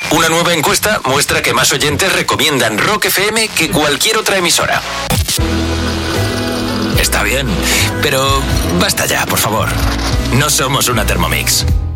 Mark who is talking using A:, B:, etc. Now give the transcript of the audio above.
A: Una nueva encuesta muestra que más oyentes recomiendan Rock FM que cualquier otra emisora. Está bien, pero basta ya, por favor. No somos una Thermomix.